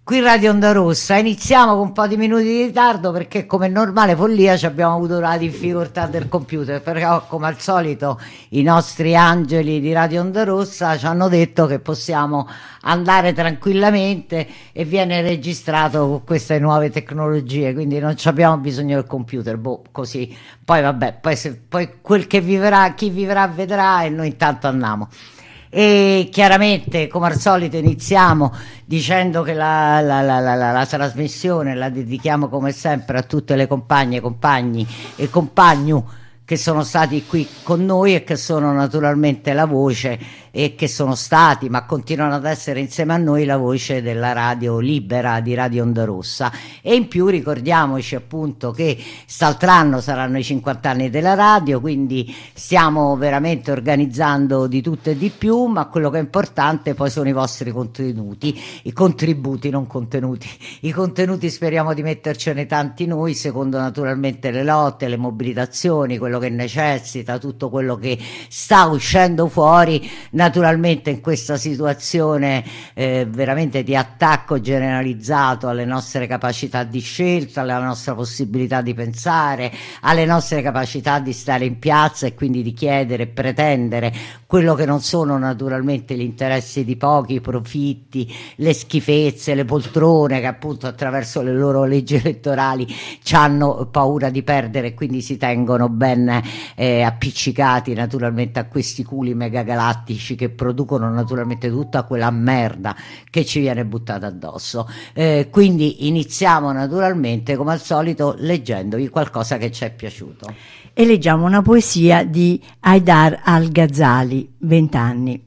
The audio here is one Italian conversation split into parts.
Qui Radio Onda Rossa, iniziamo con un po' di minuti di ritardo perché come normale follia ci abbiamo avuto la difficoltà del computer, però come al solito i nostri angeli di Radio Onda Rossa ci hanno detto che possiamo andare tranquillamente e viene registrato con queste nuove tecnologie, quindi non ci abbiamo bisogno del computer, così. Poi vabbè, poi quel che vivrà, chi vivrà vedrà e noi intanto andiamo. E chiaramente come al solito iniziamo dicendo che la trasmissione la dedichiamo come sempre a tutte le compagne, compagni e compagni che sono stati qui con noi e che sono naturalmente la voce e che sono stati, ma continuano ad essere insieme a noi, la voce della radio libera di Radio Onda Rossa. E in più ricordiamoci appunto che quest'altro anno saranno i 50 anni della radio, quindi stiamo veramente organizzando di tutto e di più, ma quello che è importante poi sono i vostri contenuti, i contributi, non contenuti. I contenuti speriamo di mettercene tanti noi, secondo naturalmente le lotte, le mobilitazioni, quello che necessita, tutto quello che sta uscendo fuori naturalmente in questa situazione veramente di attacco generalizzato alle nostre capacità di scelta, alla nostra possibilità di pensare, alle nostre capacità di stare in piazza e quindi di chiedere e pretendere quello che non sono naturalmente gli interessi di pochi, i profitti, le schifezze, le poltrone che appunto attraverso le loro leggi elettorali hanno paura di perdere e quindi si tengono ben appiccicati naturalmente a questi culi megagalattici che producono naturalmente tutta quella merda che ci viene buttata addosso. Quindi iniziamo naturalmente come al solito leggendovi qualcosa che ci è piaciuto. E leggiamo una poesia di Haidar al-Ghazali, 20 anni.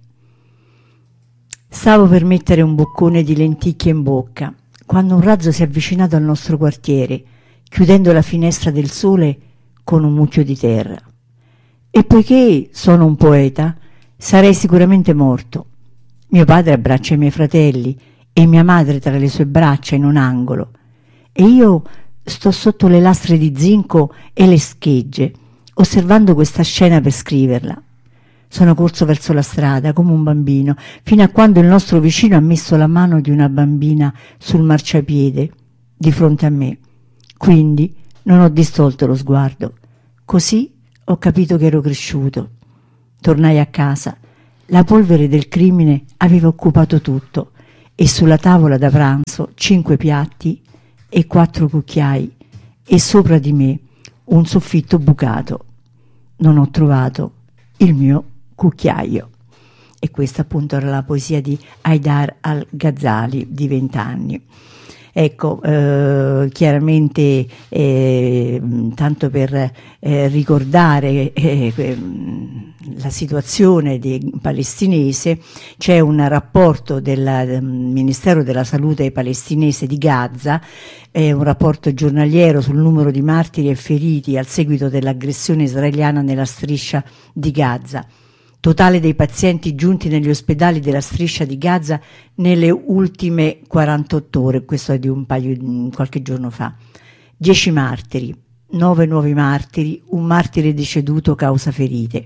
Stavo per mettere un boccone di lenticchie in bocca quando un razzo si è avvicinato al nostro quartiere, chiudendo la finestra del sole con un mucchio di terra. E poiché sono un poeta, sarei sicuramente morto. Mio padre abbraccia i miei fratelli e mia madre tra le sue braccia in un angolo. E io sto sotto le lastre di zinco e le schegge, osservando questa scena per scriverla. Sono corso verso la strada come un bambino, fino a quando il nostro vicino ha messo la mano di una bambina sul marciapiede di fronte a me. Quindi non ho distolto lo sguardo. Così ho capito che ero cresciuto. Tornai a casa. La polvere del crimine aveva occupato tutto e sulla tavola da pranzo 5 piatti e 4 cucchiai e sopra di me un soffitto bucato. Non ho trovato il mio cucchiaio. E questa appunto era la poesia di Haidar al-Ghazali di 20 anni. Ecco, chiaramente tanto per ricordare la situazione palestinese, c'è un rapporto del Ministero della Salute palestinese di Gaza, un rapporto giornaliero sul numero di martiri e feriti al seguito dell'aggressione israeliana nella striscia di Gaza. Totale dei pazienti giunti negli ospedali della striscia di Gaza nelle ultime 48 ore, questo è di qualche giorno fa. 10 martiri, 9 nuovi martiri, un martire deceduto causa ferite,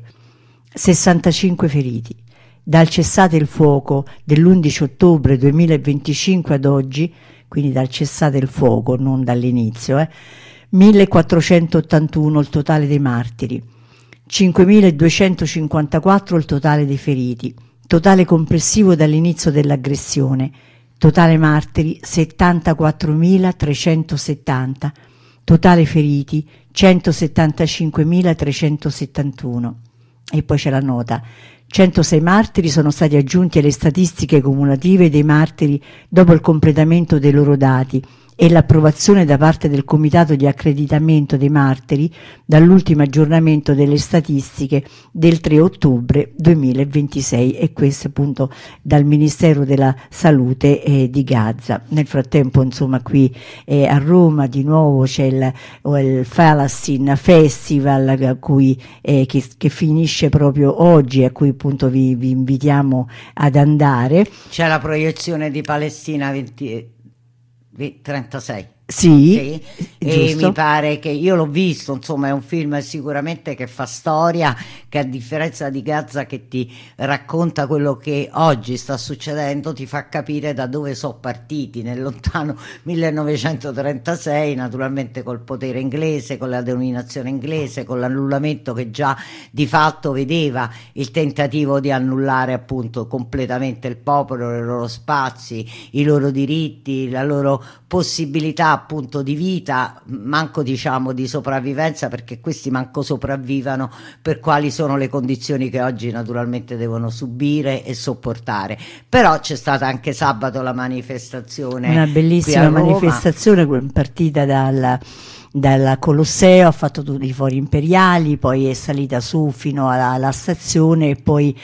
65 feriti. Dal cessate il fuoco dell'11 ottobre 2025 ad oggi, quindi dal cessate il fuoco, non dall'inizio, 1481 il totale dei martiri. 5.254 il totale dei feriti, totale complessivo dall'inizio dell'aggressione, totale martiri 74.370, totale feriti 175.371. E poi c'è la nota: 106 martiri sono stati aggiunti alle statistiche cumulative dei martiri dopo il completamento dei loro dati e l'approvazione da parte del Comitato di accreditamento dei martiri dall'ultimo aggiornamento delle statistiche del 3 ottobre 2026, e questo appunto dal Ministero della Salute di Gaza. Nel frattempo insomma qui a Roma di nuovo c'è il Palestine Festival a cui, che finisce proprio oggi, a cui appunto vi invitiamo ad andare. C'è la proiezione di Palestina 36 Sì, e giusto. mi pare che io l'ho visto, insomma, è un film sicuramente che fa storia, che a differenza di Gaza che ti racconta quello che oggi sta succedendo, ti fa capire da dove sono partiti nel lontano 1936, naturalmente col potere inglese, con la dominazione inglese, con l'annullamento che già di fatto vedeva il tentativo di annullare appunto completamente il popolo, i loro spazi, i loro diritti, la loro possibilità appunto di vita, manco diciamo di sopravvivenza, perché questi manco sopravvivano per quali sono le condizioni che oggi naturalmente devono subire e sopportare. Però c'è stata anche sabato la manifestazione Una qui a bellissima Roma. manifestazione partita dal Colosseo, ha fatto tutti i fori imperiali, poi è salita su fino alla stazione e poi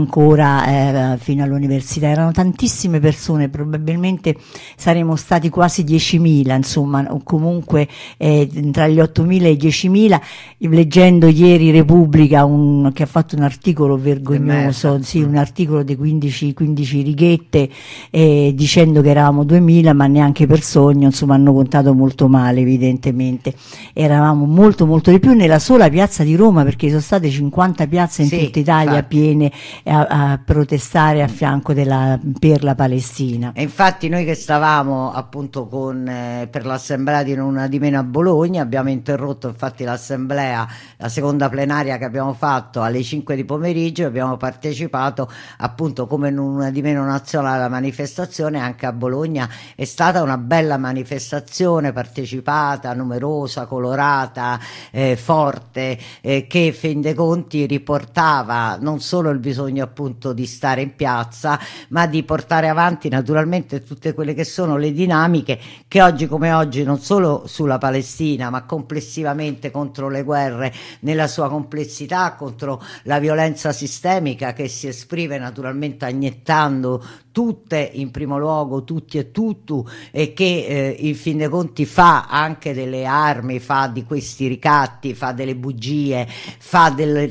ancora fino all'università. Erano tantissime persone, probabilmente saremmo stati quasi 10.000, insomma, o comunque tra gli 8.000 e i 10.000. Leggendo ieri Repubblica che ha fatto un articolo vergognoso, sì, un articolo di 15 righette, dicendo che eravamo 2.000, ma neanche per sogno, insomma, hanno contato molto male evidentemente. Eravamo molto di più nella sola piazza di Roma, perché sono state 50 piazze in tutta Italia infatti, piene a protestare a fianco per la Palestina. E infatti noi che stavamo appunto per l'assemblea di Non Una di Meno a Bologna, abbiamo interrotto infatti l'assemblea, la seconda plenaria che abbiamo fatto alle 5 di pomeriggio, abbiamo partecipato appunto come Non Una di Meno nazionale alla manifestazione anche a Bologna. È stata una bella manifestazione, partecipata, numerosa, colorata, forte, che in fin dei conti riportava non solo il bisogno appunto di stare in piazza, ma di portare avanti naturalmente tutte quelle che sono le dinamiche che oggi come oggi, non solo sulla Palestina, ma complessivamente contro le guerre nella sua complessità, contro la violenza sistemica che si esprime naturalmente annettando tutte, in primo luogo tutti e tutto, e che in fin dei conti fa anche delle armi, fa di questi ricatti, fa delle bugie, fa del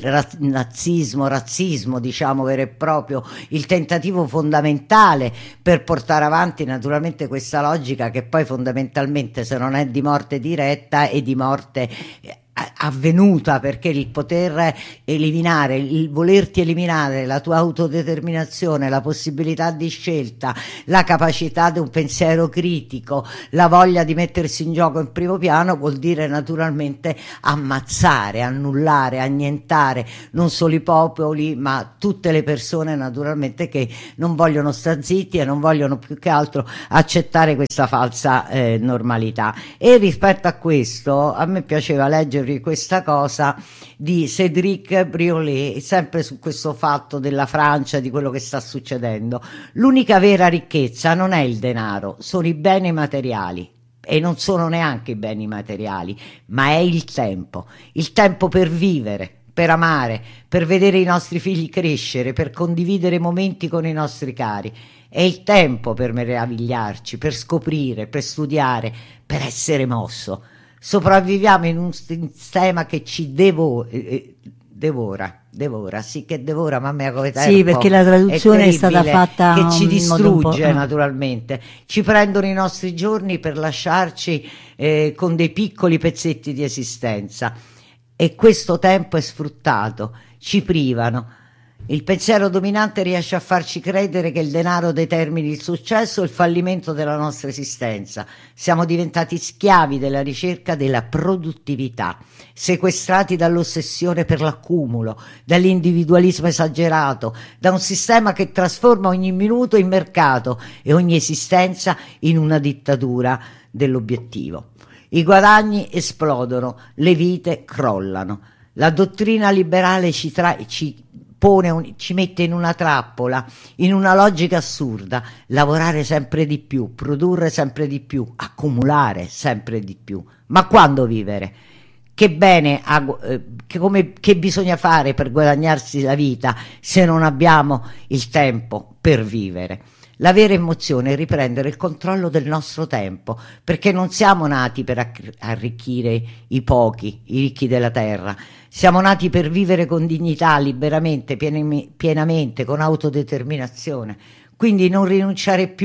razzismo diciamo vero e proprio, il tentativo fondamentale per portare avanti naturalmente questa logica che poi fondamentalmente, se non è di morte diretta, è di morte avvenuta, perché il poter eliminare, il volerti eliminare la tua autodeterminazione, la possibilità di scelta, la capacità di un pensiero critico, la voglia di mettersi in gioco in primo piano, vuol dire naturalmente ammazzare, annullare, annientare non solo i popoli ma tutte le persone naturalmente che non vogliono star zitti e non vogliono più che altro accettare questa falsa normalità. E rispetto a questo a me piaceva leggere questa cosa di Cédric Briolet, sempre su questo fatto della Francia, di quello che sta succedendo. L'unica vera ricchezza non è il denaro, sono i beni materiali, e non sono neanche i beni materiali, ma è il tempo per vivere, per amare, per vedere i nostri figli crescere, per condividere momenti con i nostri cari. È il tempo per meravigliarci, per scoprire, per studiare, per essere mosso. Sopravviviamo in un sistema che ci devora, sì, che devora, mamma mia, come tempo. Sì, perché la traduzione è stata fatta che ci distrugge un naturalmente. Ci prendono i nostri giorni per lasciarci con dei piccoli pezzetti di esistenza, e questo tempo è sfruttato, ci privano. Il pensiero dominante riesce a farci credere che il denaro determini il successo o il fallimento della nostra esistenza. Siamo diventati schiavi della ricerca della produttività, sequestrati dall'ossessione per l'accumulo, dall'individualismo esagerato, da un sistema che trasforma ogni minuto in mercato e ogni esistenza in una dittatura dell'obiettivo. I guadagni esplodono, le vite crollano. La dottrina liberale ci mette in una trappola, in una logica assurda: lavorare sempre di più, produrre sempre di più, accumulare sempre di più. Ma quando vivere? Che bene, che bisogna fare per guadagnarsi la vita se non abbiamo il tempo per vivere? La vera emozione è riprendere il controllo del nostro tempo, perché non siamo nati per arricchire i pochi, i ricchi della terra. Siamo nati per vivere con dignità, liberamente, pienamente, con autodeterminazione. Quindi non rinunciare più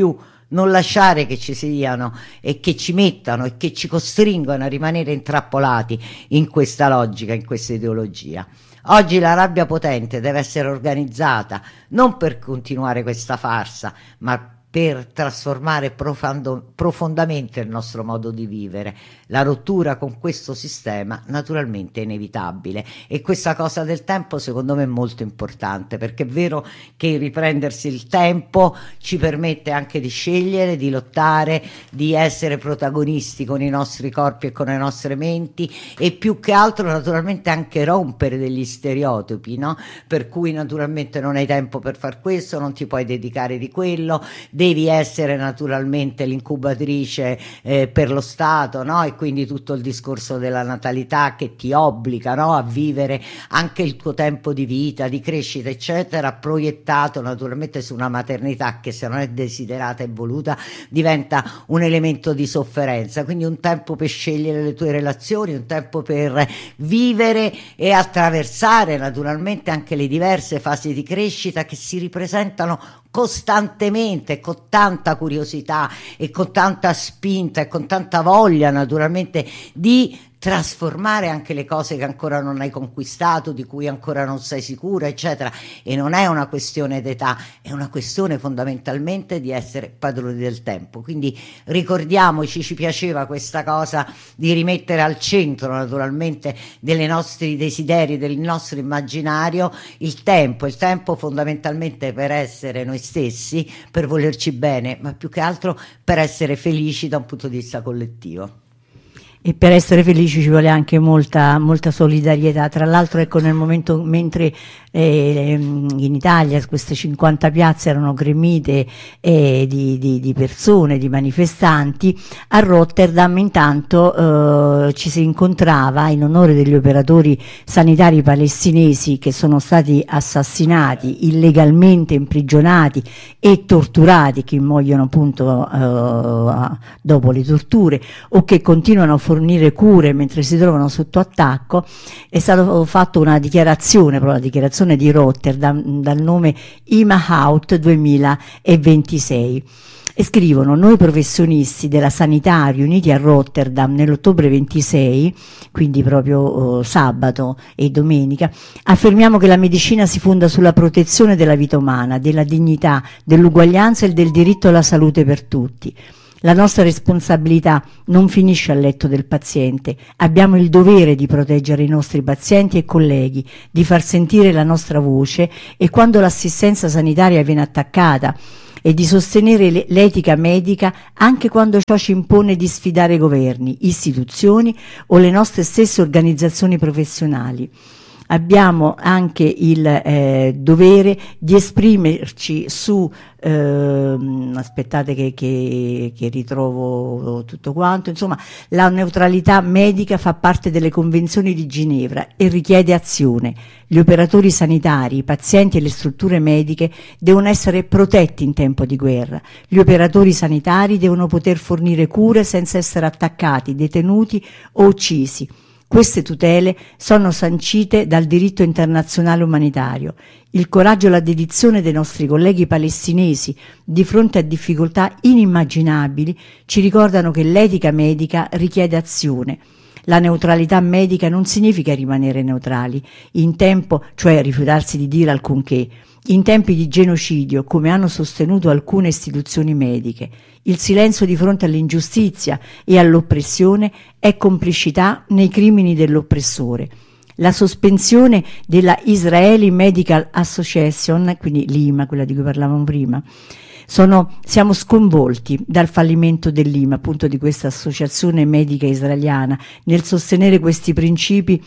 non lasciare che ci siano e che ci mettano e che ci costringono a rimanere intrappolati in questa logica, in questa ideologia. Oggi la rabbia potente deve essere organizzata non per continuare questa farsa, ma per trasformare profondamente il nostro modo di vivere. La rottura con questo sistema naturalmente è inevitabile, e questa cosa del tempo secondo me è molto importante, perché è vero che riprendersi il tempo ci permette anche di scegliere, di lottare, di essere protagonisti con i nostri corpi e con le nostre menti, e più che altro naturalmente anche rompere degli stereotipi, no? Per cui naturalmente non hai tempo per far questo, non ti puoi dedicare di quello, devi essere naturalmente l'incubatrice per lo Stato, no? E quindi tutto il discorso della natalità che ti obbliga, no? A vivere anche il tuo tempo di vita, di crescita eccetera, proiettato naturalmente su una maternità che, se non è desiderata e voluta, diventa un elemento di sofferenza. Quindi un tempo per scegliere le tue relazioni, un tempo per vivere e attraversare naturalmente anche le diverse fasi di crescita che si ripresentano costantemente, con tanta curiosità e con tanta spinta e con tanta voglia naturalmente di trasformare anche le cose che ancora non hai conquistato, di cui ancora non sei sicura eccetera. E non è una questione d'età, è una questione fondamentalmente di essere padroni del tempo. Quindi ricordiamoci, ci piaceva questa cosa di rimettere al centro naturalmente dei nostri desideri, del nostro immaginario, il tempo fondamentalmente per essere noi stessi, per volerci bene, ma più che altro per essere felici da un punto di vista collettivo. E per essere felici ci vuole anche molta solidarietà. Tra l'altro, ecco, nel momento, mentre in Italia queste 50 piazze erano gremite di persone, di manifestanti, a Rotterdam intanto ci si incontrava in onore degli operatori sanitari palestinesi che sono stati assassinati, illegalmente imprigionati e torturati, che muoiono appunto dopo le torture, o che continuano a fornire cure mentre si trovano sotto attacco. È stato fatto una dichiarazione, proprio la dichiarazione di Rotterdam, dal nome Imahout 2026, e scrivono: noi professionisti della sanità riuniti a Rotterdam nell'ottobre 26, quindi proprio sabato e domenica, affermiamo che la medicina si fonda sulla protezione della vita umana, della dignità, dell'uguaglianza e del diritto alla salute per tutti. La nostra responsabilità non finisce al letto del paziente, abbiamo il dovere di proteggere i nostri pazienti e colleghi, di far sentire la nostra voce, e quando l'assistenza sanitaria viene attaccata, e di sostenere l'etica medica anche quando ciò ci impone di sfidare governi, istituzioni o le nostre stesse organizzazioni professionali. Abbiamo anche il dovere di esprimerci su aspettate che ritrovo tutto quanto, insomma, la neutralità medica fa parte delle convenzioni di Ginevra e richiede azione. Gli operatori sanitari, i pazienti e le strutture mediche devono essere protetti in tempo di guerra. Gli operatori sanitari devono poter fornire cure senza essere attaccati, detenuti o uccisi. Queste tutele sono sancite dal diritto internazionale umanitario. Il coraggio e la dedizione dei nostri colleghi palestinesi di fronte a difficoltà inimmaginabili ci ricordano che l'etica medica richiede azione. La neutralità medica non significa rimanere neutrali, in tempo, cioè rifiutarsi di dire alcunché, in tempi di genocidio, come hanno sostenuto alcune istituzioni mediche. Il silenzio di fronte all'ingiustizia e all'oppressione è complicità nei crimini dell'oppressore. La sospensione della Israeli Medical Association, quindi l'IMA, quella di cui parlavamo prima, siamo sconvolti dal fallimento dell'IMA, appunto di questa associazione medica israeliana, nel sostenere questi principi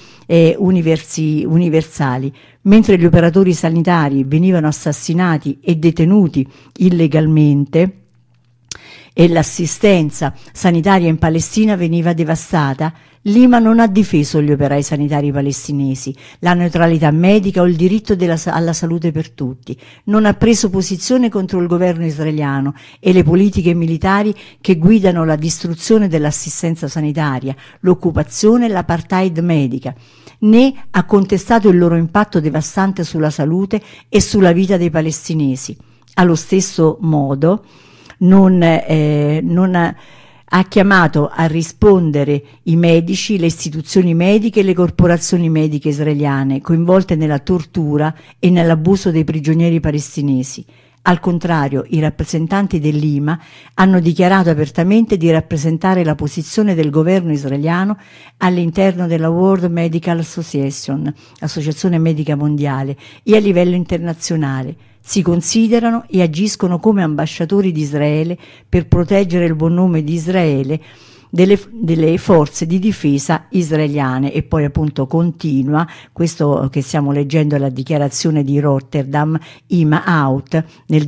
universali, mentre gli operatori sanitari venivano assassinati e detenuti illegalmente e l'assistenza sanitaria in Palestina veniva devastata. L'IMA non ha difeso gli operai sanitari palestinesi, la neutralità medica o il diritto alla salute per tutti. Non ha preso posizione contro il governo israeliano e le politiche militari che guidano la distruzione dell'assistenza sanitaria, l'occupazione e l'apartheid medica, né ha contestato il loro impatto devastante sulla salute e sulla vita dei palestinesi. Allo stesso modo, ha chiamato a rispondere i medici, le istituzioni mediche e le corporazioni mediche israeliane coinvolte nella tortura e nell'abuso dei prigionieri palestinesi. Al contrario, i rappresentanti dell'IMA hanno dichiarato apertamente di rappresentare la posizione del governo israeliano all'interno della World Medical Association, Associazione Medica Mondiale, e a livello internazionale. Si considerano e agiscono come ambasciatori di Israele per proteggere il buon nome di Israele delle forze di difesa israeliane. E poi appunto continua, questo che stiamo leggendo è la dichiarazione di Rotterdam, IMA Out nel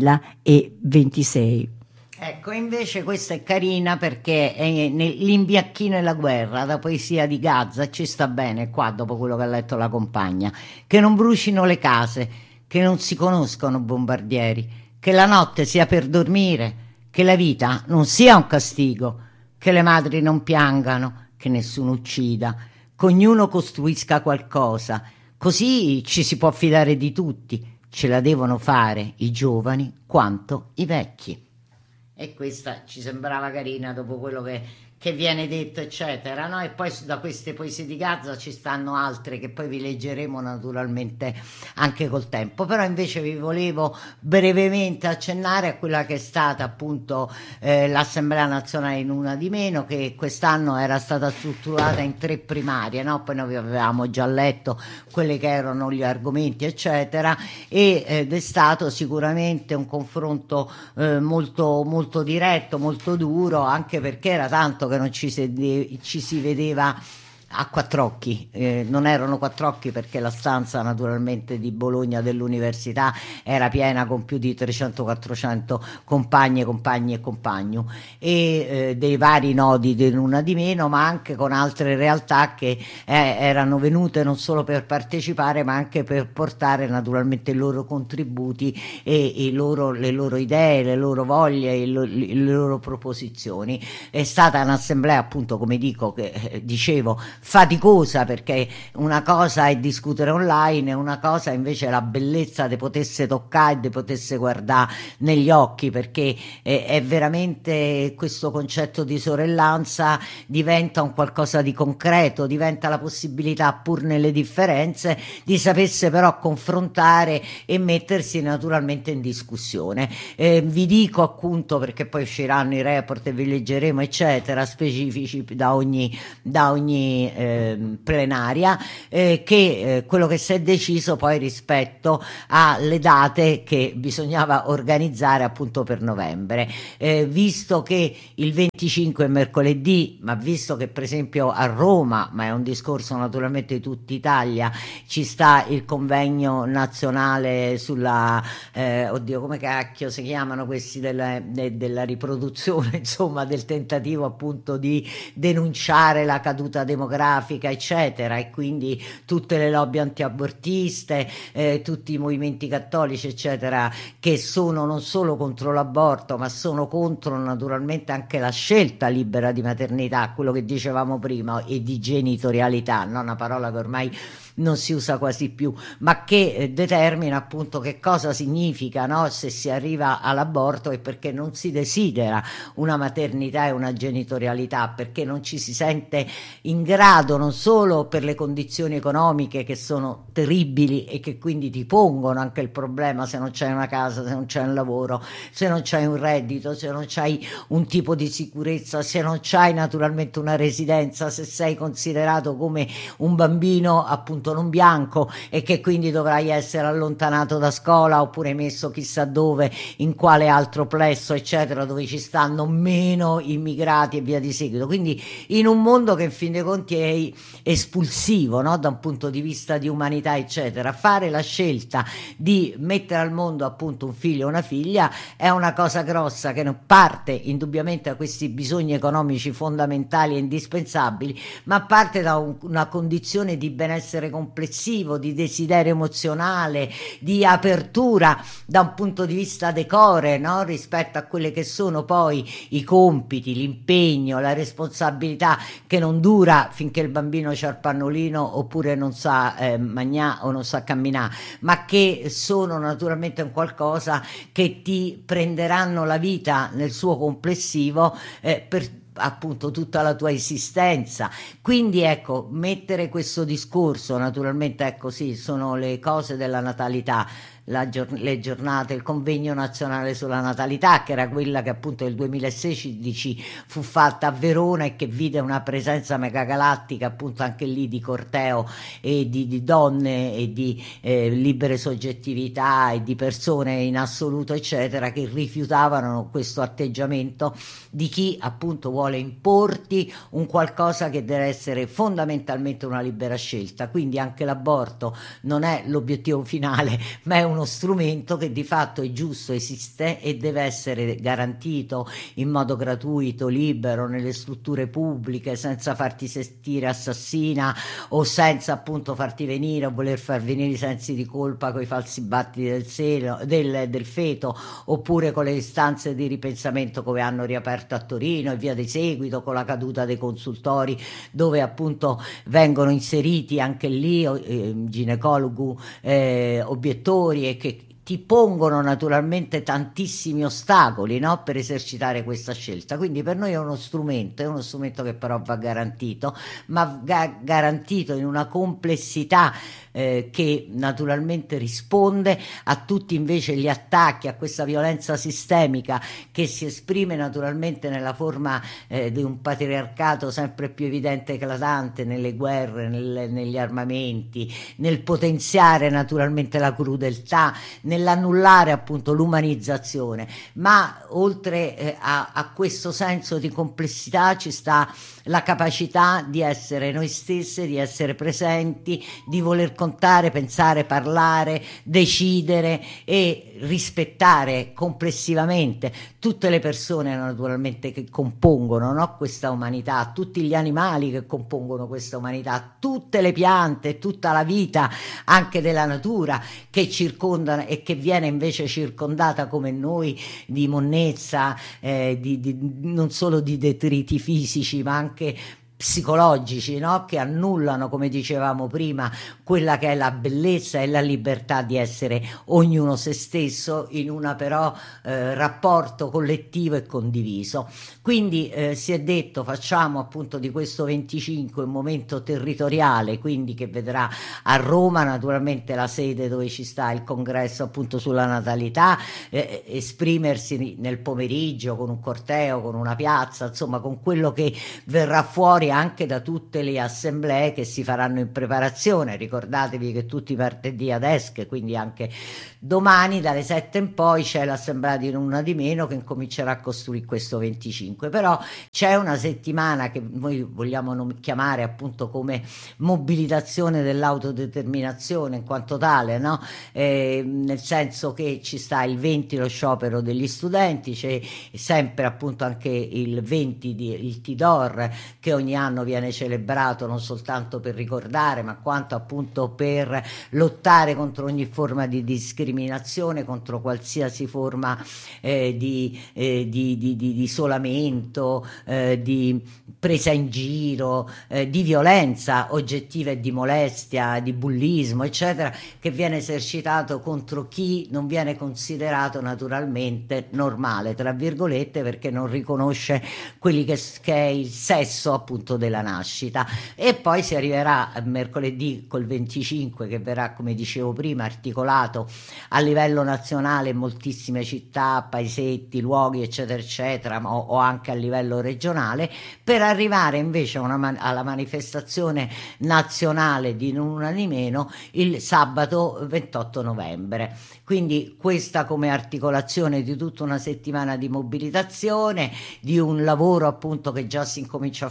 2026. Ecco, invece questa è carina perché è l'imbiacchino e la guerra, la poesia di Gaza, ci sta bene qua dopo quello che ha letto la compagna, che non brucino le case, che non si conoscono bombardieri, che la notte sia per dormire, che la vita non sia un castigo, che le madri non piangano, che nessuno uccida, che ognuno costruisca qualcosa, così ci si può fidare di tutti, ce la devono fare i giovani quanto i vecchi. E questa ci sembrava carina dopo quello che viene detto, eccetera, no? E poi da queste poesie di Gaza ci stanno altre che poi vi leggeremo naturalmente anche col tempo. Però invece vi volevo brevemente accennare a quella che è stata appunto l'Assemblea Nazionale in una di meno, che quest'anno era stata strutturata in 3 primarie, no? Poi noi avevamo già letto quelli che erano gli argomenti, eccetera, ed è stato sicuramente un confronto molto, molto diretto, molto duro, anche perché era tanto che non ci si vedeva a 4 occhi, non erano 4 occhi perché la stanza naturalmente di Bologna dell'università era piena con più di 300-400 compagne, compagni e compagno, e dei vari nodi di una di meno, ma anche con altre realtà che erano venute non solo per partecipare ma anche per portare naturalmente i loro contributi e le loro idee, le loro voglie, le loro proposizioni. È stata un'assemblea appunto, come dicevo, faticosa, perché una cosa è discutere online e una cosa invece è la bellezza di potesse toccare e di potesse guardare negli occhi, perché è veramente questo concetto di sorellanza diventa un qualcosa di concreto, diventa la possibilità, pur nelle differenze, di sapersi però confrontare e mettersi naturalmente in discussione. Vi dico appunto, perché poi usciranno i report e vi leggeremo eccetera, specifici da ogni plenaria, che quello che si è deciso poi rispetto alle date che bisognava organizzare appunto per novembre, visto che il 25 è mercoledì, ma visto che per esempio a Roma, ma è un discorso naturalmente di tutta Italia, ci sta il convegno nazionale sulla oddio come cacchio si chiamano questi della riproduzione, insomma del tentativo appunto di denunciare la caduta demografica eccetera, e quindi tutte le lobby antiabortiste, tutti i movimenti cattolici eccetera, che sono non solo contro l'aborto ma sono contro naturalmente anche la scelta libera di maternità, quello che dicevamo prima, e di genitorialità, no? Una parola che ormai non si usa quasi più, ma che determina appunto che cosa significa, no? Se si arriva all'aborto è perché non si desidera una maternità e una genitorialità, perché non ci si sente in grado, non solo per le condizioni economiche che sono terribili e che quindi ti pongono anche il problema, se non c'hai una casa, se non c'hai un lavoro, se non c'hai un reddito, se non c'hai un tipo di sicurezza, se non c'hai naturalmente una residenza, se sei considerato come un bambino appunto non bianco e che quindi dovrai essere allontanato da scuola oppure messo chissà dove, in quale altro plesso eccetera, dove ci stanno meno immigrati e via di seguito. Quindi in un mondo che in fin dei conti è espulsivo, no? Da un punto di vista di umanità eccetera, fare la scelta di mettere al mondo appunto un figlio o una figlia è una cosa grossa, che non parte indubbiamente da questi bisogni economici fondamentali e indispensabili, ma parte da una condizione di benessere complessivo di desiderio emozionale, di apertura da un punto di vista decore, no? Rispetto a quelle che sono poi i compiti, l'impegno, la responsabilità, che non dura finché il bambino c'ha il pannolino oppure non sa mangiare o non sa camminare, ma che sono naturalmente un qualcosa che ti prenderanno la vita nel suo complessivo per appunto tutta la tua esistenza. Quindi ecco, mettere questo discorso, naturalmente ecco sì, sono le cose della natalità, le giornate, il convegno nazionale sulla natalità, che era quella che appunto nel 2016 fu fatta a Verona e che vide una presenza megagalattica appunto anche lì di corteo e di donne e di libere soggettività e di persone in assoluto eccetera, che rifiutavano questo atteggiamento di chi appunto vuole importi un qualcosa che deve essere fondamentalmente una libera scelta. Quindi anche l'aborto non è l'obiettivo finale, ma è uno strumento che di fatto è giusto, esiste e deve essere garantito in modo gratuito, libero, nelle strutture pubbliche, senza farti sentire assassina o senza appunto farti venire o voler far venire i sensi di colpa con i falsi battiti del seno, del feto, oppure con le istanze di ripensamento come hanno riaperto a Torino e via di seguito, con la caduta dei consultori dove appunto vengono inseriti anche lì ginecologi obiettori e che ti pongono naturalmente tantissimi ostacoli, no? Per esercitare questa scelta. Quindi per noi è uno strumento che però va garantito, ma garantito in una complessità che naturalmente risponde a tutti invece gli attacchi, a questa violenza sistemica che si esprime naturalmente nella forma di un patriarcato sempre più evidente e eclatante nelle guerre, negli armamenti, nel potenziare naturalmente la crudeltà, nell'annullare appunto l'umanizzazione. Ma oltre a questo senso di complessità ci sta la capacità di essere noi stesse, di essere presenti, di voler contare, pensare, parlare, decidere e rispettare complessivamente tutte le persone naturalmente che compongono, no? Questa umanità, tutti gli animali che compongono questa umanità, tutte le piante, tutta la vita anche della natura che circondano e che viene invece circondata come noi di monnezza, non solo di detriti fisici ma anche psicologici, no? Che annullano, come dicevamo prima, quella che è la bellezza e la libertà di essere ognuno se stesso in una però rapporto collettivo e condiviso. Quindi si è detto facciamo appunto di questo 25 un momento territoriale, quindi che vedrà a Roma naturalmente la sede dove ci sta il congresso appunto sulla natalità, esprimersi nel pomeriggio con un corteo, con una piazza, insomma con quello che verrà fuori anche da tutte le assemblee che si faranno in preparazione. Ricordatevi che tutti i martedì ad Esch, quindi anche domani dalle 7 in poi c'è l'assemblea di Una di Meno che incomincerà a costruire questo 25, però c'è una settimana che noi vogliamo chiamare appunto come mobilitazione dell'autodeterminazione in quanto tale, no? Nel senso che ci sta il 20 lo sciopero degli studenti, c'è sempre appunto anche il 20 il Tidor che ogni anno viene celebrato non soltanto per ricordare ma quanto appunto per lottare contro ogni forma di discriminazione, contro qualsiasi forma di isolamento, di presa in giro, di violenza oggettiva e di molestia, di bullismo eccetera, che viene esercitato contro chi non viene considerato naturalmente normale tra virgolette perché non riconosce quelli che è il sesso appunto della nascita. E poi si arriverà mercoledì col 25 che verrà, come dicevo prima, articolato a livello nazionale in moltissime città, paesetti, luoghi eccetera eccetera, o anche a livello regionale, per arrivare invece alla manifestazione nazionale di Una di Meno il sabato 28 novembre. Quindi questa come articolazione di tutta una settimana di mobilitazione, di un lavoro appunto che già si incomincia a fare nelle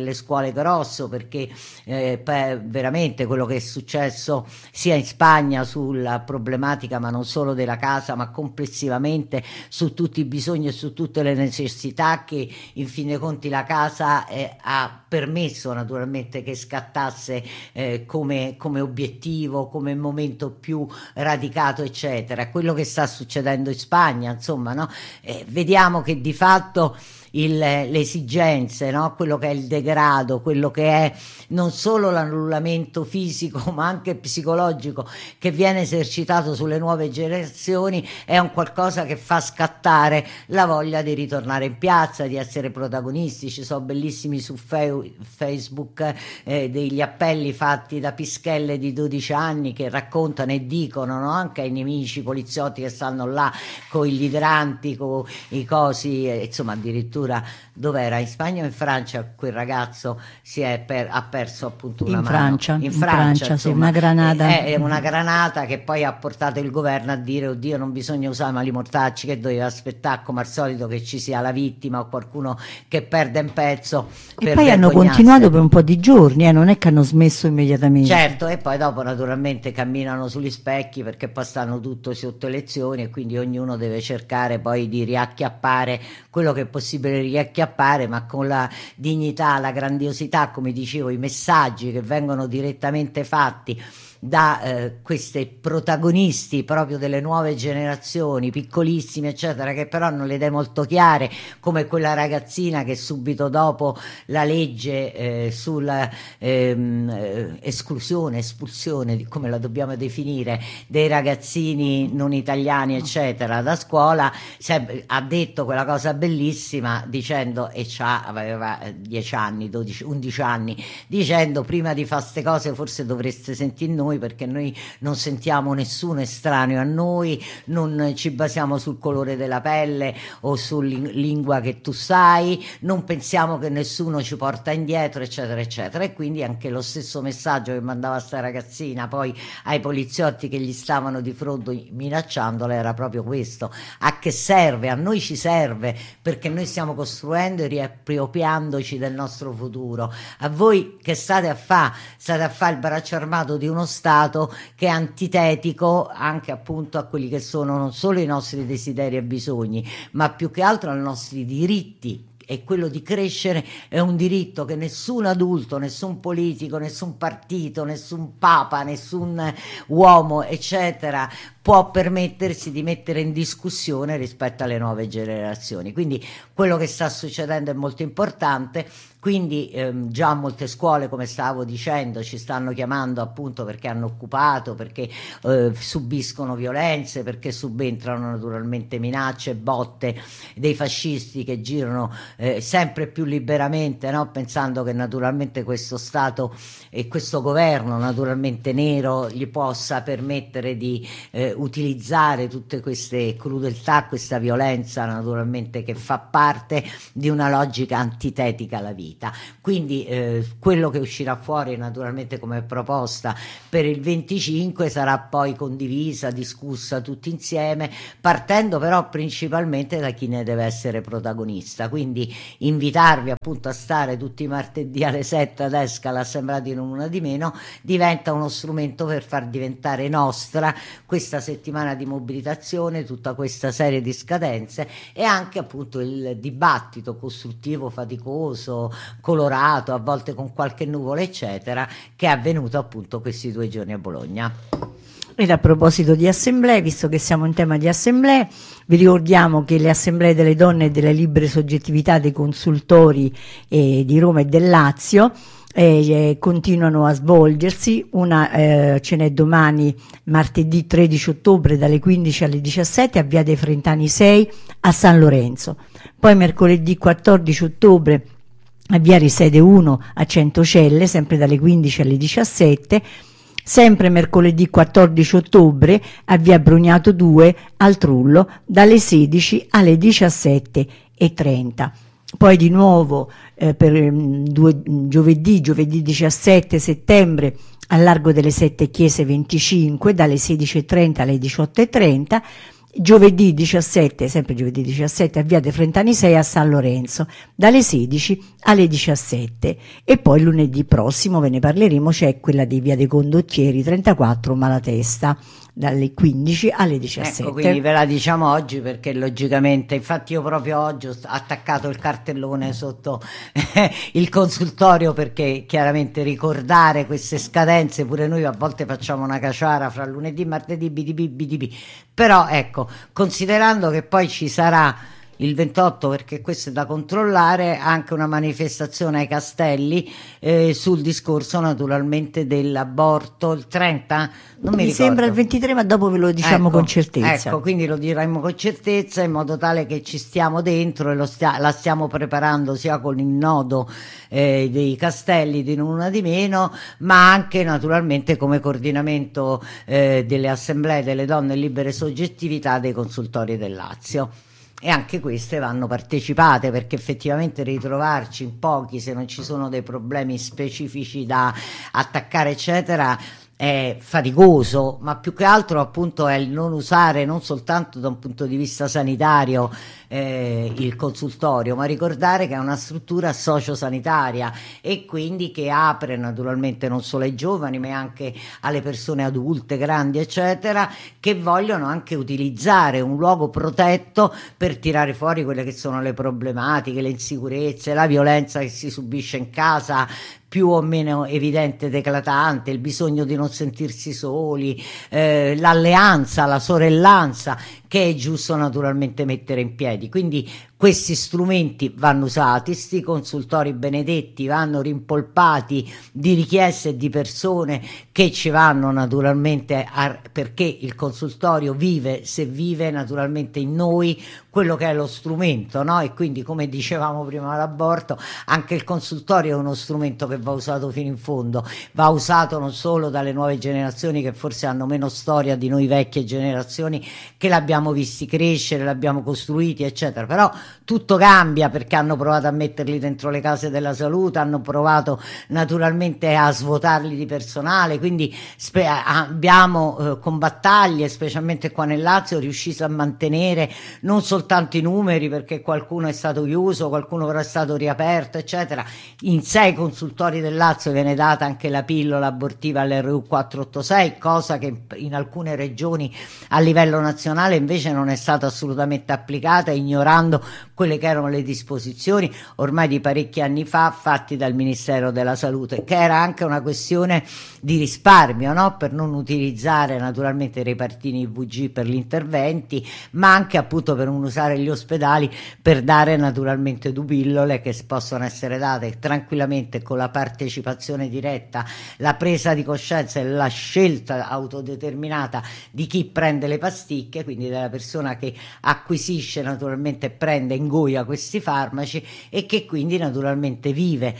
nelle scuole grosso, perché veramente quello che è successo sia in Spagna sulla problematica, ma non solo della casa, ma complessivamente su tutti i bisogni e su tutte le necessità, che in fin dei conti la casa ha permesso naturalmente che scattasse come obiettivo, come momento più radicato, eccetera. Quello che sta succedendo in Spagna, insomma, no? Vediamo che di fatto le esigenze, no? Quello che è il degrado, quello che è non solo l'annullamento fisico ma anche psicologico che viene esercitato sulle nuove generazioni, è un qualcosa che fa scattare la voglia di ritornare in piazza, di essere protagonisti. Ci sono bellissimi su Facebook degli appelli fatti da pischelle di 12 anni che raccontano e dicono, no? Anche ai nemici, poliziotti che stanno là con gli idranti, con i cosi, insomma, addirittura dov'era, in Spagna o in Francia, quel ragazzo ha perso appunto una mano. In Francia, sì, una granata. È una granata che poi ha portato il governo a dire: oddio, non bisogna usare mali mortacci, che doveva aspettare come al solito che ci sia la vittima o qualcuno che perde un pezzo. E poi hanno continuato per un po' di giorni, non è che hanno smesso immediatamente. Certo, e poi dopo naturalmente camminano sugli specchi, perché poi stanno tutto sotto elezioni e quindi ognuno deve cercare poi di riacchiappare quello che è possibile riacchiappare, ma con la dignità, la grandiosità, come dicevo, i messaggi che vengono direttamente fatti da questi protagonisti proprio delle nuove generazioni, piccolissimi eccetera, che però hanno le idee molto chiare, come quella ragazzina che subito dopo la legge sulla espulsione, come la dobbiamo definire, dei ragazzini non italiani eccetera da scuola, ha detto quella cosa bellissima dicendo, e aveva 10 anni, 12, 11 anni, dicendo: prima di fare queste cose forse dovreste sentire noi, perché noi non sentiamo nessuno estraneo a noi, non ci basiamo sul colore della pelle o sulla lingua che tu sai, non pensiamo che nessuno ci porta indietro eccetera eccetera. E quindi anche lo stesso messaggio che mandava sta ragazzina poi ai poliziotti che gli stavano di fronte minacciandola era proprio questo: a che serve? A noi ci serve, perché noi stiamo costruendo e riappropriandoci del nostro futuro. A voi che state a fare? State a fare il braccio armato di uno Stato che è antitetico anche appunto a quelli che sono non solo i nostri desideri e bisogni, ma più che altro ai nostri diritti. E quello di crescere è un diritto che nessun adulto, nessun politico, nessun partito, nessun papa, nessun uomo eccetera può permettersi di mettere in discussione rispetto alle nuove generazioni. Quindi quello che sta succedendo è molto importante. Quindi già molte scuole, come stavo dicendo, ci stanno chiamando appunto perché hanno occupato, perché subiscono violenze, perché subentrano naturalmente minacce, botte dei fascisti che girano sempre più liberamente, no? Pensando che naturalmente questo Stato e questo governo naturalmente nero gli possa permettere di utilizzare tutte queste crudeltà, questa violenza naturalmente che fa parte di una logica antitetica alla vita. Quindi quello che uscirà fuori naturalmente come proposta per il 25 sarà poi condivisa, discussa tutti insieme, partendo però principalmente da chi ne deve essere protagonista. Quindi invitarvi appunto a stare tutti i martedì alle 7 ad Esca all'Assemblea di Non Una di Meno diventa uno strumento per far diventare nostra questa settimana di mobilitazione, tutta questa serie di scadenze e anche appunto il dibattito costruttivo, faticoso, colorato, a volte con qualche nuvola eccetera, che è avvenuto appunto questi 2 giorni a Bologna. Ed a proposito di assemblee, visto che siamo in tema di assemblee, vi ricordiamo che le assemblee delle donne e delle libere soggettività dei consultori di Roma e del Lazio continuano a svolgersi. Una ce n'è domani, martedì 13 ottobre dalle 15 alle 17 a Via dei Frentani 6 a San Lorenzo. Poi mercoledì 14 ottobre a Via Risede 1 a Centocelle, sempre dalle 15 alle 17. Sempre mercoledì 14 ottobre a Via Brugnato 2 al Trullo dalle 16 alle 17:30. Poi di nuovo per giovedì 17 settembre al Largo delle Sette Chiese 25 dalle 16:30 alle 18:30 giovedì 17, sempre giovedì 17 a Via dei Frentani 6 a San Lorenzo, dalle 16 alle 17, e poi lunedì prossimo, ve ne parleremo, c'è quella di Via dei Condottieri 34 Malatesta, dalle 15 alle 17. Ecco, quindi ve la diciamo oggi perché logicamente, infatti io proprio oggi ho attaccato il cartellone sotto il consultorio, perché chiaramente ricordare queste scadenze, pure noi a volte facciamo una caciara fra lunedì, martedì, BDB, però ecco, considerando che poi ci sarà il 28, perché questo è da controllare, anche una manifestazione ai Castelli sul discorso naturalmente dell'aborto, il 30? Non mi ricordo. Sembra il 23, ma dopo ve lo diciamo con certezza. Ecco, quindi lo diremo con certezza, in modo tale che ci stiamo dentro e la stiamo preparando sia con il nodo dei Castelli di Non Una di Meno, ma anche naturalmente come coordinamento delle assemblee delle donne libere soggettività dei consultori del Lazio. E anche queste vanno partecipate, perché effettivamente ritrovarci in pochi, se non ci sono dei problemi specifici da attaccare eccetera, è faticoso, ma più che altro appunto è il non usare, non soltanto da un punto di vista sanitario, il consultorio, ma ricordare che è una struttura sociosanitaria e quindi che apre naturalmente non solo ai giovani ma anche alle persone adulte, grandi eccetera, che vogliono anche utilizzare un luogo protetto per tirare fuori quelle che sono le problematiche, le insicurezze, la violenza che si subisce in casa, più o meno evidente ed eclatante, il bisogno di non sentirsi soli, l'alleanza, la sorellanza che è giusto naturalmente mettere in piedi. Quindi questi strumenti vanno usati, sti consultori benedetti vanno rimpolpati di richieste e di persone che ci vanno naturalmente perché il consultorio vive, se vive naturalmente in noi quello che è lo strumento, no? E quindi, come dicevamo prima l'aborto, anche il consultorio è uno strumento che va usato fino in fondo, va usato non solo dalle nuove generazioni che forse hanno meno storia di noi vecchie generazioni che l'abbiamo visti crescere, l'abbiamo costruiti eccetera, però tutto cambia perché hanno provato a metterli dentro le case della salute, hanno provato naturalmente a svuotarli di personale, quindi abbiamo con battaglie, specialmente qua nel Lazio, riuscito a mantenere non soltanto i numeri, perché qualcuno è stato chiuso, qualcuno però è stato riaperto eccetera. In 6 consultori del Lazio viene data anche la pillola abortiva all'RU 486, cosa che in alcune regioni a livello nazionale invece non è stata assolutamente applicata, ignorando quelle che erano le disposizioni ormai di parecchi anni fa fatti dal Ministero della Salute, che era anche una questione di risparmio, no? Per non utilizzare naturalmente i repartini IVG per gli interventi, ma anche appunto per non usare gli ospedali per dare naturalmente 2 pillole che possono essere date tranquillamente con la partecipazione diretta, la presa di coscienza e la scelta autodeterminata di chi prende le pasticche, quindi della persona che acquisisce naturalmente, prende, ingoia questi farmaci e che quindi naturalmente vive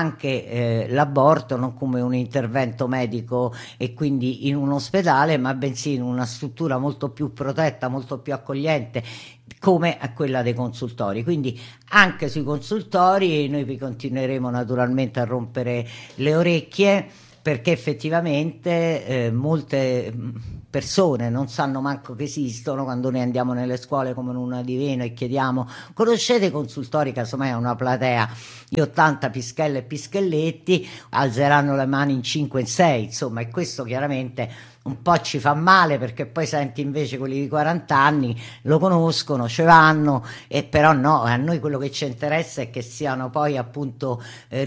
anche l'aborto non come un intervento medico e quindi in un ospedale, ma bensì in una struttura molto più protetta, molto più accogliente, come a quella dei consultori. Quindi anche sui consultori noi vi continueremo naturalmente a rompere le orecchie, perché effettivamente molte persone non sanno manco che esistono. Quando noi andiamo nelle scuole come Una di Meno e chiediamo conoscete i consultori, casomai è una platea di 80 pischelle e pischelletti, alzeranno le mani in 5 e 6, insomma, e questo chiaramente un po' ci fa male, perché poi senti invece quelli di 40 anni lo conoscono, ce vanno, e però no, a noi quello che ci interessa è che siano poi appunto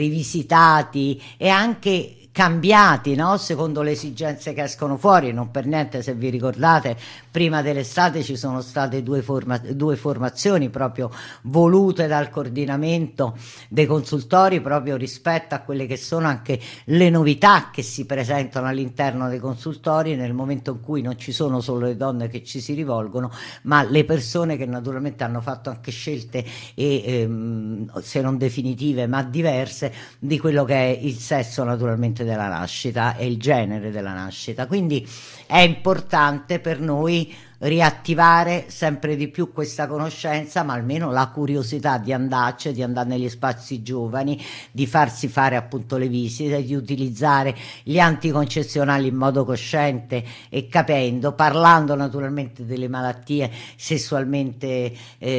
rivisitati e anche cambiati, no? Secondo le esigenze che escono fuori. Non per niente, se vi ricordate, prima dell'estate ci sono state due formazioni proprio volute dal coordinamento dei consultori, proprio rispetto a quelle che sono anche le novità che si presentano all'interno dei consultori, nel momento in cui non ci sono solo le donne che ci si rivolgono, ma le persone che naturalmente hanno fatto anche scelte se non definitive ma diverse di quello che è il sesso naturalmente della nascita e il genere della nascita. Quindi è importante per noi riattivare sempre di più questa conoscenza, ma almeno la curiosità di andarci, di andare negli spazi giovani, di farsi fare appunto le visite, di utilizzare gli anticoncezionali in modo cosciente e capendo, parlando naturalmente delle malattie sessualmente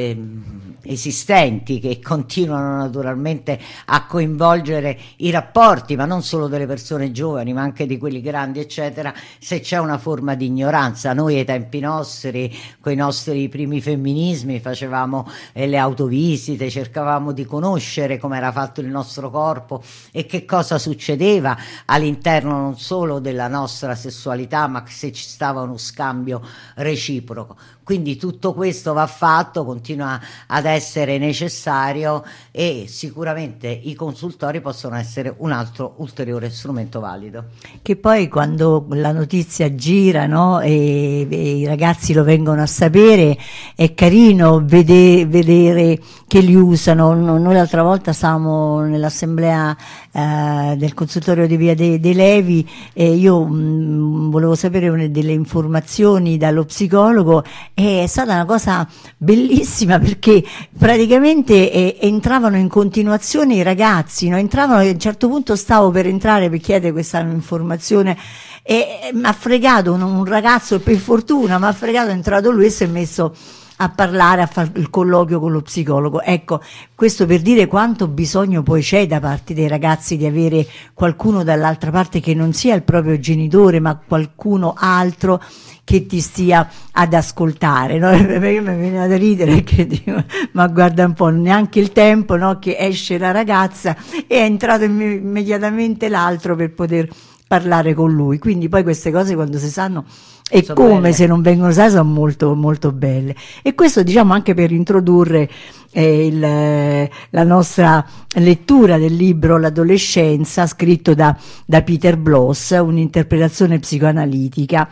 esistenti, che continuano naturalmente a coinvolgere i rapporti, ma non solo delle persone giovani ma anche di quelli grandi eccetera, se c'è una forma di ignoranza. Noi ai tempi nostri, con i nostri primi femminismi, facevamo le autovisite, cercavamo di conoscere come era fatto il nostro corpo e che cosa succedeva all'interno non solo della nostra sessualità, ma se ci stava uno scambio reciproco. Quindi tutto questo va fatto, continua ad essere necessario, e sicuramente i consultori possono essere un altro ulteriore strumento valido. Che poi quando la notizia gira, no, e i ragazzi lo vengono a sapere, è carino vedere che li usano. Noi l'altra volta stavamo nell'assemblea del consultorio di Via dei Levi e io volevo sapere delle informazioni dallo psicologo. È stata una cosa bellissima perché praticamente entravano in continuazione i ragazzi, no? Entravano, e a un certo punto stavo per entrare per chiedere questa informazione e mi ha fregato un ragazzo, per fortuna mi ha fregato, è entrato lui e si è messo a parlare, a fare il colloquio con lo psicologo. Ecco, questo per dire quanto bisogno poi c'è da parte dei ragazzi di avere qualcuno dall'altra parte che non sia il proprio genitore ma qualcuno altro che ti stia ad ascoltare, no? Perché mi viene da ridere che dico, ma guarda un po', neanche il tempo, no, che esce la ragazza e è entrato immediatamente l'altro per poter parlare con lui. Quindi poi queste cose quando si sanno e sono come belle. Se non vengono usate sono molto molto belle, e questo diciamo anche per introdurre la nostra lettura del libro L'adolescenza, scritto da Peter Bloss, un'interpretazione psicoanalitica.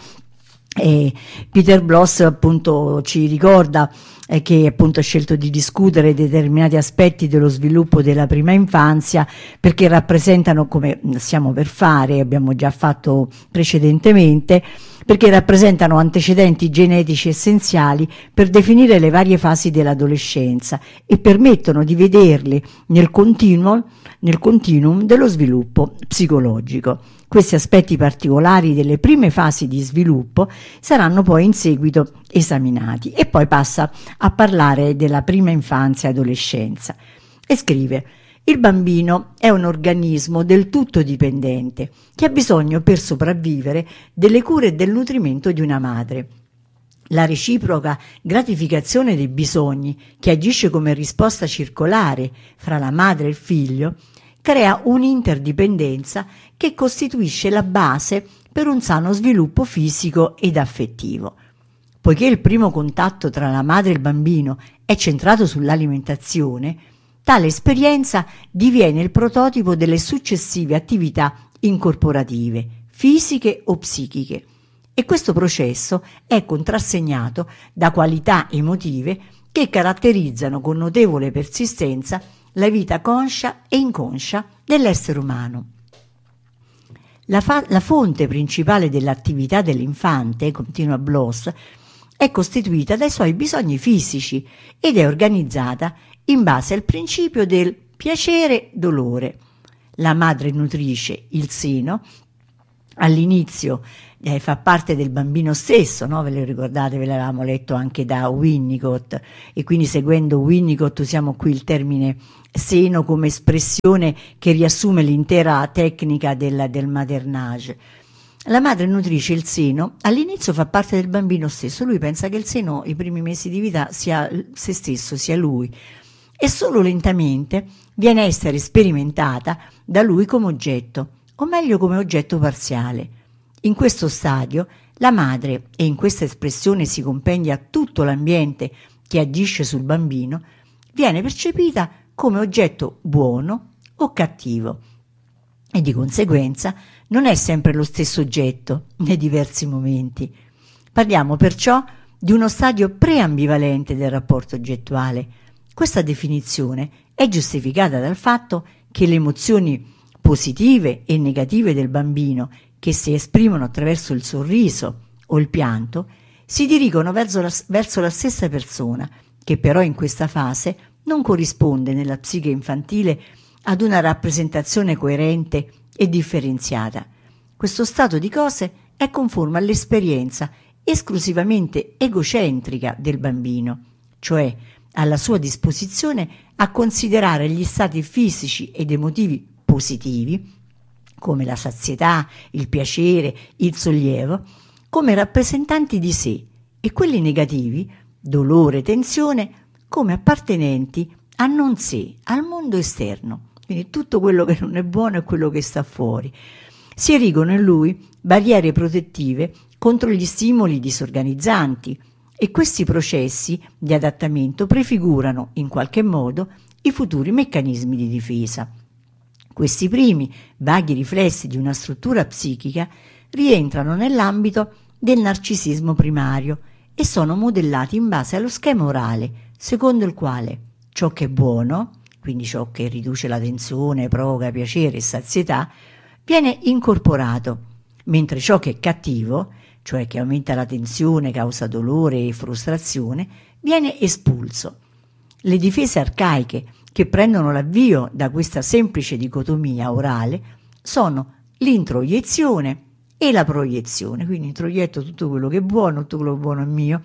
Peter Bloss appunto ci ricorda che appunto ha scelto di discutere determinati aspetti dello sviluppo della prima infanzia perché rappresentano, come stiamo per fare, abbiamo già fatto precedentemente, perché rappresentano antecedenti genetici essenziali per definire le varie fasi dell'adolescenza e permettono di vederli nel continuum dello sviluppo psicologico. Questi aspetti particolari delle prime fasi di sviluppo saranno poi in seguito esaminati, e poi passa a parlare della prima infanzia e adolescenza e scrive: il bambino è un organismo del tutto dipendente che ha bisogno per sopravvivere delle cure e del nutrimento di una madre. La reciproca gratificazione dei bisogni, che agisce come risposta circolare fra la madre e il figlio, crea un'interdipendenza che costituisce la base per un sano sviluppo fisico ed affettivo. Poiché il primo contatto tra la madre e il bambino è centrato sull'alimentazione, tale esperienza diviene il prototipo delle successive attività incorporative, fisiche o psichiche, e questo processo è contrassegnato da qualità emotive che caratterizzano con notevole persistenza la vita conscia e inconscia dell'essere umano. La fonte principale dell'attività dell'infante, continua Bloss, è costituita dai suoi bisogni fisici ed è organizzata in base al principio del piacere-dolore. La madre nutrice il seno, all'inizio fa parte del bambino stesso, no? Ve lo ricordate, ve l'avevamo letto anche da Winnicott, e quindi seguendo Winnicott usiamo qui il termine seno come espressione che riassume l'intera tecnica del maternage. La madre nutrisce il seno, all'inizio fa parte del bambino stesso, lui pensa che il seno i primi mesi di vita sia se stesso, sia lui, e solo lentamente viene a essere sperimentata da lui come oggetto, o meglio come oggetto parziale. In questo stadio la madre, e in questa espressione si compendia tutto l'ambiente che agisce sul bambino, viene percepita come oggetto buono o cattivo, e di conseguenza non è sempre lo stesso oggetto nei diversi momenti. Parliamo perciò di uno stadio preambivalente del rapporto oggettuale. Questa definizione è giustificata dal fatto che le emozioni positive e negative del bambino, che si esprimono attraverso il sorriso o il pianto, si dirigono verso la stessa persona, che però in questa fase non corrisponde nella psiche infantile ad una rappresentazione coerente e differenziata. Questo stato di cose è conforme all'esperienza esclusivamente egocentrica del bambino, cioè alla sua disposizione a considerare gli stati fisici ed emotivi positivi, come la sazietà, il piacere, il sollievo, come rappresentanti di sé, e quelli negativi, dolore, tensione, come appartenenti a non sé, al mondo esterno. Quindi tutto quello che non è buono è quello che sta fuori. Si erigono in lui barriere protettive contro gli stimoli disorganizzanti, e questi processi di adattamento prefigurano in qualche modo i futuri meccanismi di difesa. Questi primi vaghi riflessi di una struttura psichica rientrano nell'ambito del narcisismo primario e sono modellati in base allo schema orale, secondo il quale ciò che è buono, quindi ciò che riduce la tensione, provoca piacere e sazietà, viene incorporato, mentre ciò che è cattivo, cioè che aumenta la tensione, causa dolore e frustrazione, viene espulso. Le difese arcaiche che prendono l'avvio da questa semplice dicotomia orale sono l'introiezione e la proiezione. Quindi introietto tutto quello che è buono, tutto quello che è buono è mio,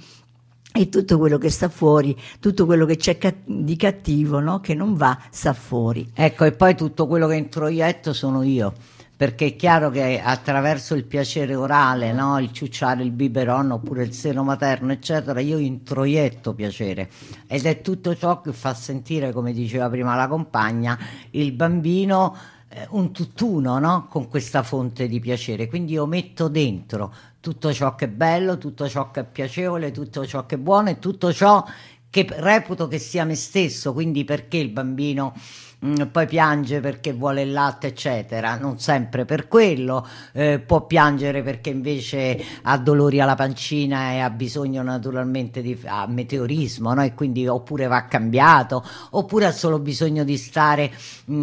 e tutto quello che sta fuori, tutto quello che c'è di cattivo, no? Che non va, sta fuori. Ecco, e poi tutto quello che introietto sono io, perché è chiaro che attraverso il piacere orale, no? Il ciucciare il biberon oppure il seno materno, eccetera, io introietto piacere, ed è tutto ciò che fa sentire, come diceva prima la compagna, il bambino un tutt'uno, no? Con questa fonte di piacere. Quindi io metto dentro tutto ciò che è bello, tutto ciò che è piacevole, tutto ciò che è buono e tutto ciò che reputo che sia me stesso. Quindi perché il bambino poi piange perché vuole il latte, eccetera, non sempre per quello, può piangere perché invece ha dolori alla pancina e ha bisogno naturalmente di meteorismo, no? E quindi oppure va cambiato, oppure ha solo bisogno di stare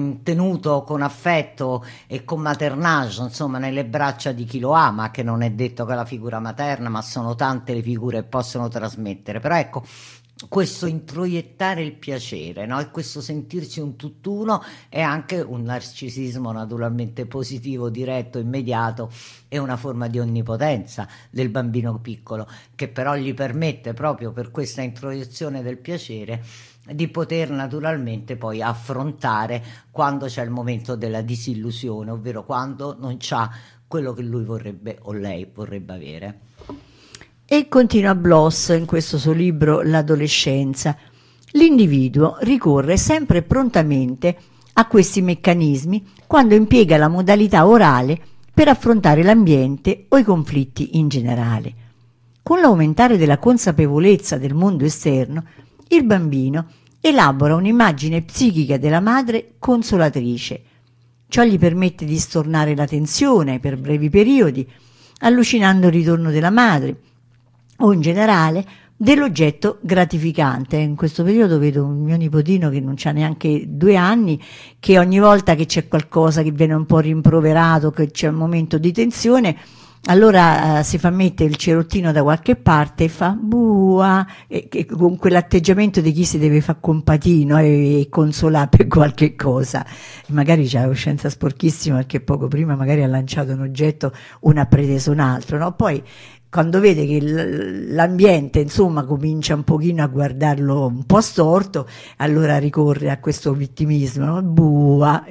tenuto con affetto e con maternage, insomma, nelle braccia di chi lo ama, che non è detto che è la figura materna, ma sono tante le figure che possono trasmettere. Però ecco, questo introiettare il piacere, no? E questo sentirsi un tutt'uno è anche un narcisismo naturalmente positivo, diretto, immediato, e una forma di onnipotenza del bambino piccolo, che però gli permette, proprio per questa introiezione del piacere, di poter naturalmente poi affrontare quando c'è il momento della disillusione, ovvero quando non c'ha quello che lui vorrebbe o lei vorrebbe avere. E continua Bloss in questo suo libro L'adolescenza. L'individuo ricorre sempre prontamente a questi meccanismi quando impiega la modalità orale per affrontare l'ambiente o i conflitti in generale. Con l'aumentare della consapevolezza del mondo esterno, il bambino elabora un'immagine psichica della madre consolatrice. Ciò gli permette di stornare la tensione per brevi periodi, allucinando il ritorno della madre, o in generale dell'oggetto gratificante. In questo periodo vedo un mio nipotino che non c'ha neanche 2 anni, che ogni volta che c'è qualcosa che viene un po' rimproverato, che c'è un momento di tensione, allora si fa mettere il cerottino da qualche parte e fa bua, e con quell'atteggiamento di chi si deve fare compatino e consolare per qualche cosa. Magari c'ha la coscienza sporchissima perché poco prima magari ha lanciato un oggetto, una ha preteso un altro, no? Poi quando vede che l'ambiente insomma comincia un pochino a guardarlo un po' storto, allora ricorre a questo vittimismo, no? Bua,